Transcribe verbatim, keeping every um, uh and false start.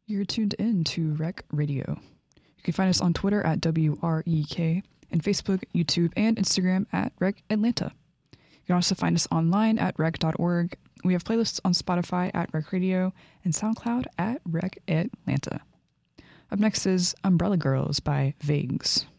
You're tuned in to Rec Radio. You can find us on Twitter at W R E K and Facebook, YouTube, and Instagram at Rec Atlanta. You can also find us online at rec dot org. We have playlists on Spotify at Rec Radio and SoundCloud at Rec Atlanta. Up next is Umbrella Girls by Vagues.